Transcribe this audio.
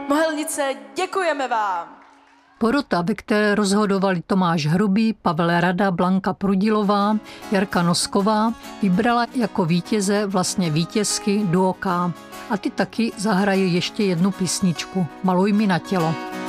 Mohelnice, děkujeme vám. Porota, ve které rozhodovali Tomáš Hrubý, Pavel Rada, Blanka Prudilová, Jarka Nosková, vybrala jako vítěze vlastně vítězky duo K. A ty taky zahrají ještě jednu písničku Maluj mi na tělo.